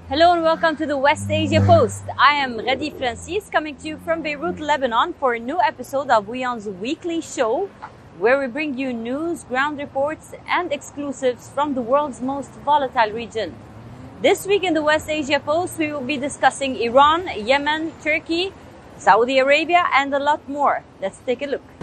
Hello and welcome to the West Asia Post. I am Redi Francis, coming to you from Beirut, Lebanon for a new episode of WION's weekly show, where we bring you news, ground reports and exclusives from the world's most volatile region. This week in the West Asia Post, we will be discussing Iran, Yemen, Turkey, Saudi Arabia and a lot more. Let's take a look.